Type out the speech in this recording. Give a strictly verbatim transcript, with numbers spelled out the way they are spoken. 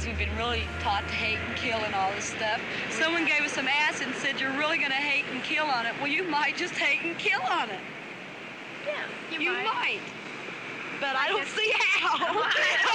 because we've been really taught to hate and kill and all this stuff. Someone gave us some acid and said, you're really going to hate and kill on it. Well, you might just hate and kill on it. Yeah, you, You might. might. But I, I don't guess- see how.